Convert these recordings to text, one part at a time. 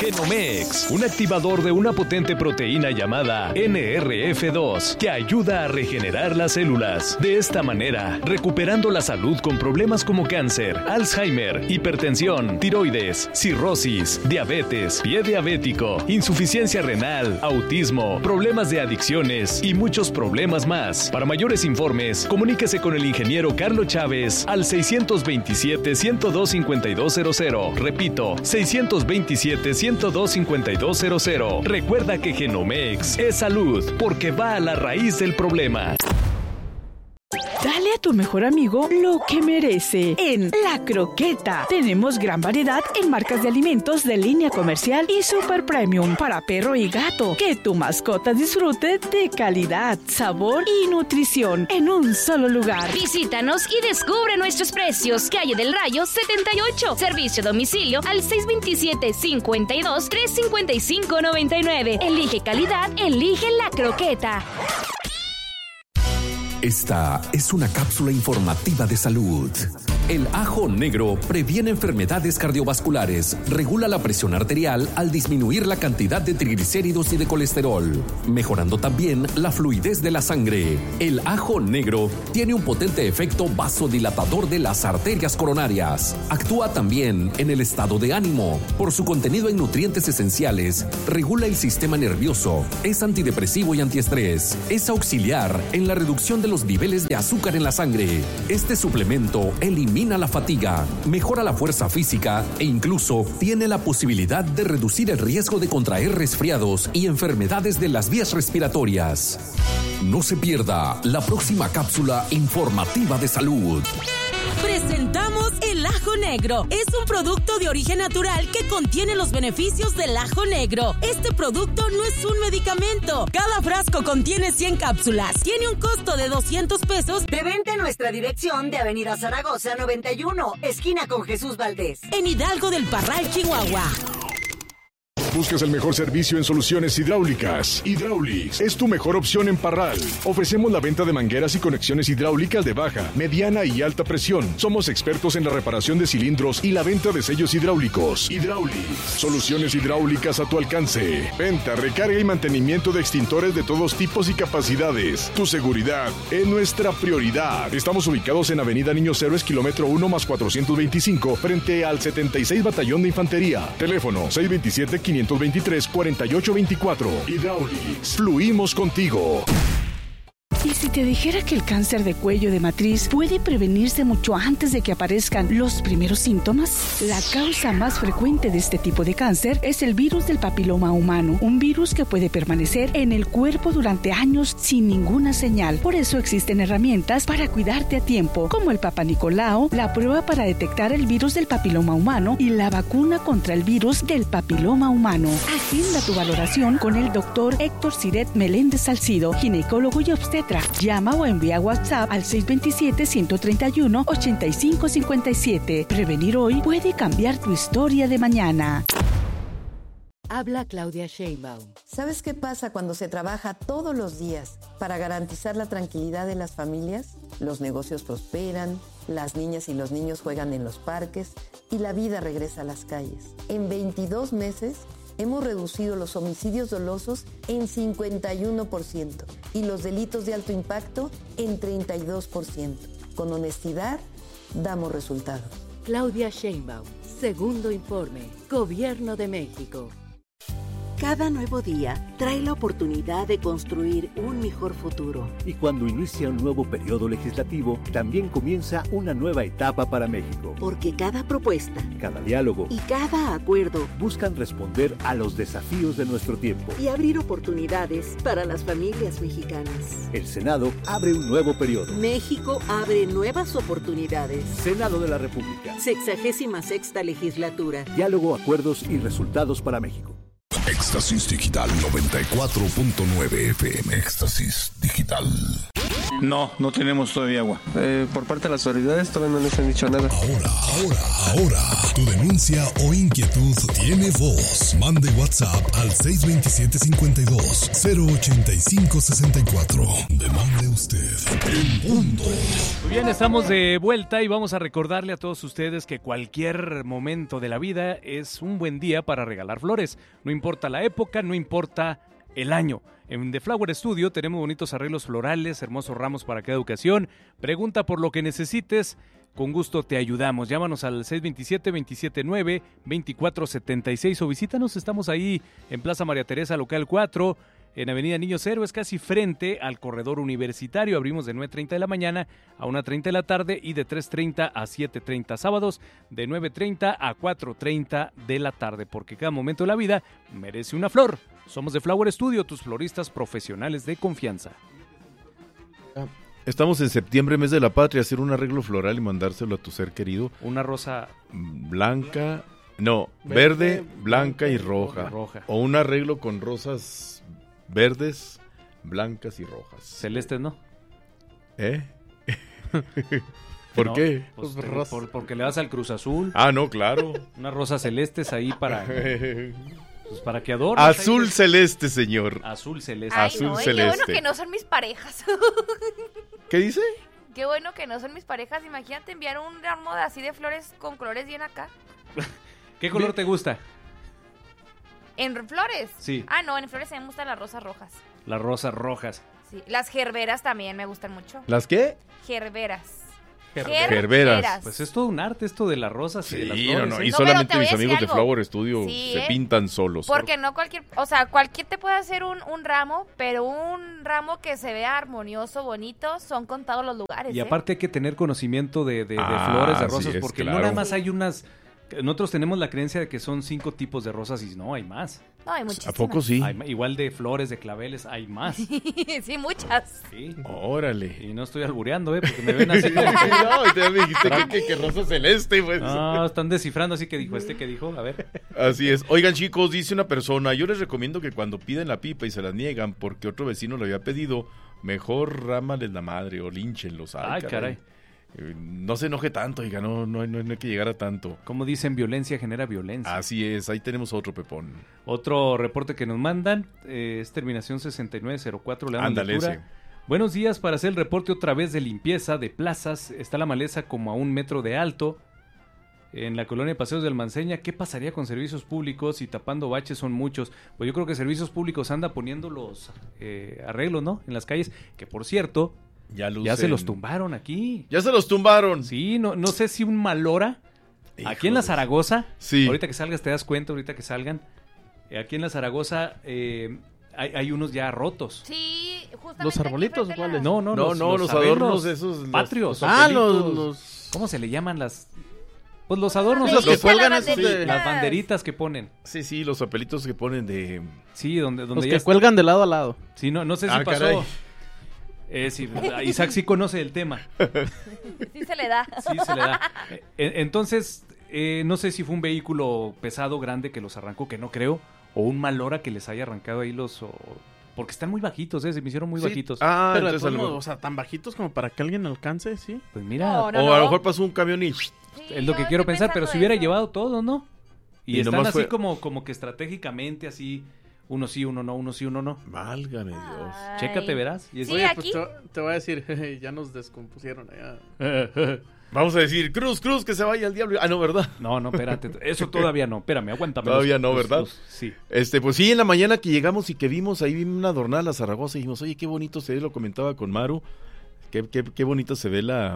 Genomex, un activador de una potente proteína llamada NRF2 que ayuda a regenerar las células. De esta manera, recuperando la salud con problemas como cáncer, Alzheimer, hipertensión, tiroides, cirrosis, diabetes, pie diabético, insuficiencia renal, autismo, problemas de adicciones y muchos problemas más. Para mayores informes, comuníquese con el ingeniero Carlos Chávez al 627-102-5200. Repito, 627-102-5200. Recuerda que Genomex es salud porque va a la raíz del problema. Dale a tu mejor amigo lo que merece. En La Croqueta tenemos gran variedad en marcas de alimentos de línea comercial y super premium para perro y gato. Que tu mascota disfrute de calidad, sabor y nutrición en un solo lugar. Visítanos y descubre nuestros precios. Calle del Rayo 78. Servicio a domicilio al 627-52-355-99. Elige calidad, elige La Croqueta. Esta es una cápsula informativa de salud. El ajo negro previene enfermedades cardiovasculares, regula la presión arterial al disminuir la cantidad de triglicéridos y de colesterol, mejorando también la fluidez de la sangre. El ajo negro tiene un potente efecto vasodilatador de las arterias coronarias. Actúa también en el estado de ánimo. Por su contenido en nutrientes esenciales, regula el sistema nervioso, es antidepresivo y antiestrés, es auxiliar en la reducción de los niveles de azúcar en la sangre. Este suplemento elimina la fatiga, mejora la fuerza física e incluso tiene la posibilidad de reducir el riesgo de contraer resfriados y enfermedades de las vías respiratorias. No se pierda la próxima cápsula informativa de salud. Presentamos el ajo negro. Es un producto de origen natural que contiene los beneficios del ajo negro. Este producto no es un medicamento. Cada frasco contiene 100 cápsulas. Tiene un costo de 200 pesos. De venta en nuestra dirección de Avenida Zaragoza 91, esquina con Jesús Valdés. En Hidalgo del Parral, Chihuahua. ¿Buscas el mejor servicio en soluciones hidráulicas? Hydraulics es tu mejor opción en Parral. Ofrecemos la venta de mangueras y conexiones hidráulicas de baja, mediana y alta presión. Somos expertos en la reparación de cilindros y la venta de sellos hidráulicos. Hydraulics, soluciones hidráulicas a tu alcance. Venta, recarga y mantenimiento de extintores de todos tipos y capacidades. Tu seguridad es nuestra prioridad. Estamos ubicados en Avenida Niños Héroes, kilómetro 1 más 425, frente al 76 Batallón de Infantería. Teléfono 627-523-4824. Hydraulics, fluimos contigo. ¿Y si te dijera que el cáncer de cuello de matriz puede prevenirse mucho antes de que aparezcan los primeros síntomas? La causa más frecuente de este tipo de cáncer es el virus del papiloma humano, un virus que puede permanecer en el cuerpo durante años sin ninguna señal. Por eso existen herramientas para cuidarte a tiempo, como el Papa Nicolau, la prueba para detectar el virus del papiloma humano y la vacuna contra el virus del papiloma humano. Agenda tu valoración con el doctor Héctor Siret Meléndez Salcido, ginecólogo y obstetra. Llama o envía WhatsApp al 627-131-8557. Prevenir hoy puede cambiar tu historia de mañana. Habla Claudia Sheinbaum. ¿Sabes qué pasa cuando se trabaja todos los días para garantizar la tranquilidad de las familias? Los negocios prosperan, las niñas y los niños juegan en los parques y la vida regresa a las calles. En 22 meses hemos reducido los homicidios dolosos en 51% y los delitos de alto impacto en 32%. Con honestidad, damos resultados. Claudia Sheinbaum, segundo informe, Gobierno de México. Cada nuevo día trae la oportunidad de construir un mejor futuro. Y cuando inicia un nuevo periodo legislativo, también comienza una nueva etapa para México. Porque cada propuesta, cada diálogo y cada acuerdo buscan responder a los desafíos de nuestro tiempo y abrir oportunidades para las familias mexicanas. El Senado abre un nuevo periodo. México abre nuevas oportunidades. Senado de la República. 66ª legislatura. Diálogo, acuerdos y resultados para México. Éxtasis Digital 94.9 FM. Éxtasis Digital. No tenemos todavía agua. Por parte de las autoridades todavía no les han dicho nada. Ahora, tu denuncia o inquietud tiene voz. Mande WhatsApp al 627-52-085-64. Demande usted en punto. Muy bien, estamos de vuelta y vamos a recordarle a todos ustedes que cualquier momento de la vida es un buen día para regalar flores. No importa la época, no importa el año. En The Flower Studio tenemos bonitos arreglos florales, hermosos ramos para cada ocasión. Pregunta por lo que necesites, con gusto te ayudamos. Llámanos al 627-279-2476 o visítanos. Estamos ahí en Plaza María Teresa, local 4, en Avenida Niños Héroes, casi frente al corredor universitario. Abrimos de 9:30 de la mañana a 1:30 de la tarde y de 3:30 a 7:30. Sábados de 9:30 a 4:30 de la tarde, porque cada momento de la vida merece una flor. Somos The Flower Studio, tus floristas profesionales de confianza. Estamos en septiembre, mes de la patria, hacer un arreglo floral y mandárselo a tu ser querido. Una rosa blanca, verde, blanca y roja. O un arreglo con rosas verdes, blancas y rojas. Celestes, ¿no? ¿Por no, qué? Pues porque le vas al Cruz Azul. Ah, no, claro. Unas rosas celestes ahí para... Pues para que adornes. Azul celeste, señor. Azul celeste. Ay, Azul no, celeste. Qué bueno que no son mis parejas. ¿Qué dice? Qué bueno que no son mis parejas. Imagínate enviar un ramo así de flores con colores bien acá. ¿Qué color te gusta? ¿En flores? Sí. Ah, no, en flores a mí me gustan las rosas rojas. Las rosas rojas. Sí. Las gerberas también me gustan mucho. ¿Las qué? Gerberas. Gerberas. Pues es todo un arte esto de las rosas y de las flores. Y solamente mis amigos de Flower Studio se pintan solos. Porque no cualquier te puede hacer un ramo, pero un ramo que se vea armonioso, bonito, son contados los lugares. Y aparte hay que tener conocimiento de flores, de rosas, porque claro. No nada más hay unas... Nosotros tenemos la creencia de que son 5 tipos de rosas y no, hay más. No, hay muchísimas. ¿A poco sí? Igual de flores, de claveles, hay más. Sí, muchas. Sí. Órale. Y no estoy albureando, porque me ven así. No, te dijiste que rosa celeste, pues. No, están descifrando, así que dijo ¿qué dijo? A ver. Así es. Oigan, chicos, dice una persona, yo les recomiendo que cuando piden la pipa y se la niegan porque otro vecino lo había pedido, mejor rámales la madre o línchenlos. Ay, caray. No se enoje tanto, oiga, no hay que llegar a tanto. Como dicen, violencia genera violencia. Así es, ahí tenemos otro pepón. Otro reporte que nos mandan, es terminación 6904, le damos lectura. Ese. Buenos días, para hacer el reporte otra vez de limpieza de plazas, está la maleza como a 1 metro de alto, en la colonia de Paseos del Manceña. ¿Qué pasaría con servicios públicos y tapando baches son muchos? Pues yo creo que servicios públicos anda poniendo los arreglos, ¿no? En las calles, que por cierto... Ya se los tumbaron aquí. ¿Ya se los tumbaron? Sí, no sé si un Malora. Aquí en la Zaragoza, sí. Ahorita que salgas te das cuenta, ahorita que salgan. Aquí en la Zaragoza hay unos ya rotos. Sí, justamente. ¿Los arbolitos o cuáles? No, los adornos esos. Patrios. Los... ¿Cómo se le llaman las...? Pues los adornos. Los que cuelgan esos de... Las banderitas que ponen. Sí, los papelitos que ponen de... Sí, donde los que cuelgan de lado a lado. Sí, no sé si pasó... Caray. Sí, Isaac sí conoce el tema. Sí se le da. Sí se le da. Entonces, no sé si fue un vehículo pesado, grande, que los arrancó, que no creo, o un Malora que les haya arrancado ahí porque están muy bajitos, se me hicieron muy bajitos. Pero entonces, tan bajitos como para que alguien alcance, ¿sí? Pues mira. O a lo mejor pasó un camión y... Es lo que quiero pensar, pero si hubiera llevado todo, ¿no? Y están así fue... como que estratégicamente así... Uno sí, uno no, uno sí, uno no. Válgame Dios. Chécate, verás. Sí, oye, aquí. Pues te voy a decir, ya nos descompusieron allá. Vamos a decir, Cruz, que se vaya al diablo. Ah, no, ¿verdad? No, espérate. Eso todavía no. Espérame, aguántame. Todavía no, ¿verdad? Sí. Pues sí, en la mañana que llegamos y que vimos una adornada la Zaragoza y dijimos, oye, qué bonito se ve, lo comentaba con Maru. Qué bonito se ve la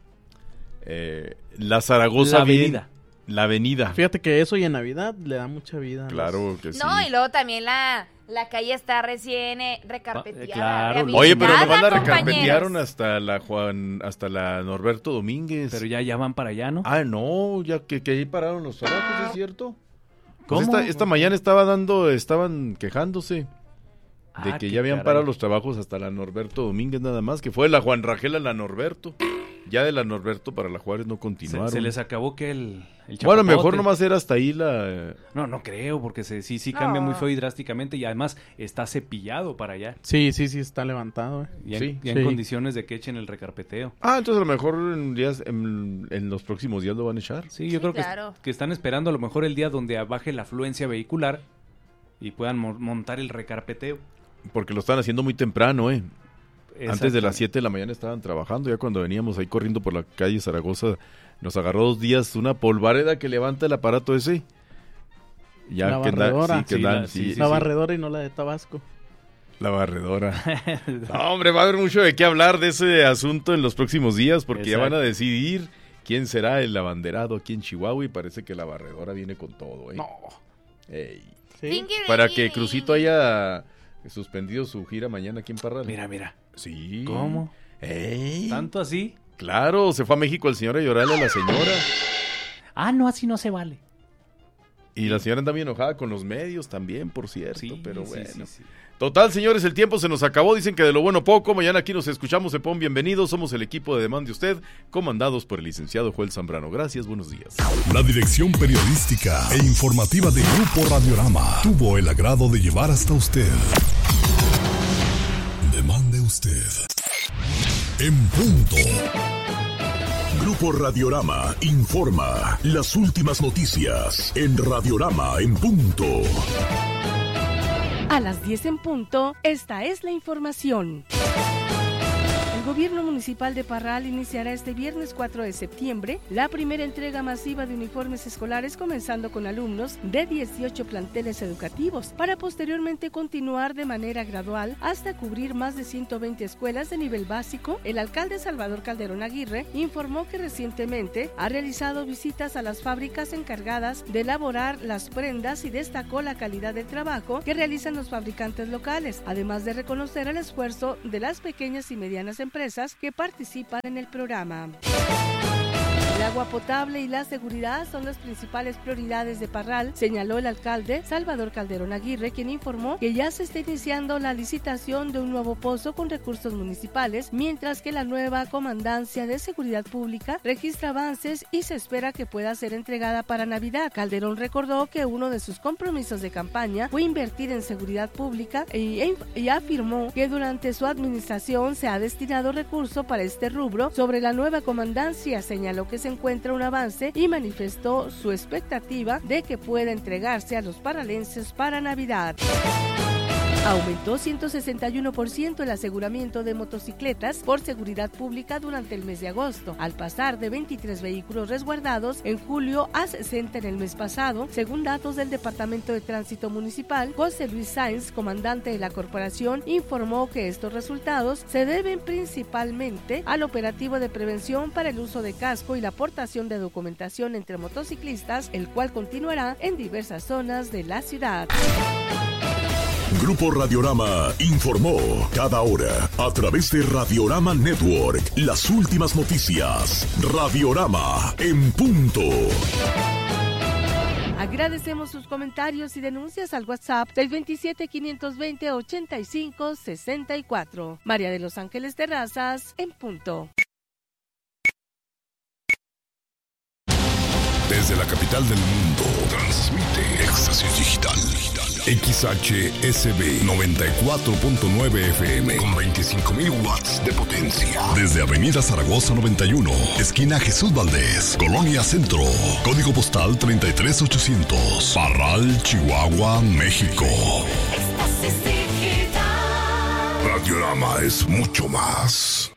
Zaragoza. La avenida. La avenida. Fíjate que eso y en Navidad le da mucha vida. Claro que sí. No, y luego también la calle está recién recarpeteada. Claro. Oye, pero nomás la recarpetearon hasta la Norberto Domínguez. Pero ya van para allá, ¿no? Ah, no, ya que ahí pararon los trabajos, ¿es cierto? ¿Cómo? Pues esta mañana estaban quejándose de que ya habían parado los trabajos hasta la Norberto Domínguez nada más, que fue la Juan Rangel a la Norberto. Ya de la Norberto para la Juárez no continuaron. Se les acabó que el bueno, mejor nomás era hasta ahí la... No creo, porque sí cambia muy feo y drásticamente, y además está cepillado para allá. Sí, está levantado. Ya en condiciones de que echen el recarpeteo. Entonces a lo mejor en los próximos días lo van a echar. Sí, yo creo que están esperando a lo mejor el día donde baje la afluencia vehicular y puedan montar el recarpeteo. Porque lo están haciendo muy temprano, Antes de las 7 de la mañana estaban trabajando. Ya cuando veníamos ahí corriendo por la calle Zaragoza, nos agarró 2 días una polvareda que levanta el aparato ese. Ya la barredora. La barredora y no la de Tabasco. La barredora. No, hombre, va a haber mucho de qué hablar de ese asunto en los próximos días, porque ya van a decidir quién será el abanderado aquí en Chihuahua, y parece que la barredora viene con todo, No. Ey. ¿Sí? Para que Crucito haya suspendido su gira mañana aquí en Parral. Mira. Sí. ¿Cómo? ¿Tanto así? Claro, se fue a México el señor a llorarle a la señora. No, así no se vale. Y la señora anda bien enojada con los medios también, por cierto, pero bueno. Sí. Total, señores, el tiempo se nos acabó. Dicen que de lo bueno poco. Mañana aquí nos escuchamos. Se pon bienvenidos. Somos el equipo de Demande Usted, comandados por el licenciado Joel Zambrano. Gracias, buenos días. La dirección periodística e informativa de Grupo Radiorama tuvo el agrado de llevar hasta usted Demande Usted en punto. Grupo Radiorama informa las últimas noticias en Radiorama en punto. A las 10 en punto, esta es la información. El gobierno municipal de Parral iniciará este viernes 4 de septiembre la primera entrega masiva de uniformes escolares, comenzando con alumnos de 18 planteles educativos, para posteriormente continuar de manera gradual hasta cubrir más de 120 escuelas de nivel básico. El alcalde Salvador Calderón Aguirre informó que recientemente ha realizado visitas a las fábricas encargadas de elaborar las prendas y destacó la calidad del trabajo que realizan los fabricantes locales, además de reconocer el esfuerzo de las pequeñas y medianas empresas que participan en el programa. El agua potable y la seguridad son las principales prioridades de Parral, señaló el alcalde Salvador Calderón Aguirre, quien informó que ya se está iniciando la licitación de un nuevo pozo con recursos municipales, mientras que la nueva Comandancia de Seguridad Pública registra avances y se espera que pueda ser entregada para Navidad. Calderón recordó que uno de sus compromisos de campaña fue invertir en seguridad pública y afirmó que durante su administración se ha destinado recursos para este rubro. Sobre la nueva comandancia, señaló que se encuentra un avance y manifestó su expectativa de que pueda entregarse a los parralenses para Navidad. Aumentó 161% el aseguramiento de motocicletas por seguridad pública durante el mes de agosto, al pasar de 23 vehículos resguardados en julio a 60 en el mes pasado, según datos del Departamento de Tránsito Municipal. José Luis Sáenz, comandante de la corporación, informó que estos resultados se deben principalmente al operativo de prevención para el uso de casco y la aportación de documentación entre motociclistas, el cual continuará en diversas zonas de la ciudad. Grupo Radiorama informó cada hora a través de Radiorama Network las últimas noticias. Radiorama en punto. Agradecemos sus comentarios y denuncias al WhatsApp del 27-520-8564. María de los Ángeles Terrazas, en punto. Desde la capital del mundo, transmite Éxtasis Digital. XHSB 94.9 FM con 25,000 watts de potencia. Desde Avenida Zaragoza 91, esquina Jesús Valdés, Colonia Centro. Código postal 33800. Parral, Chihuahua, México. Éxtasis Digital. Radiorama es mucho más.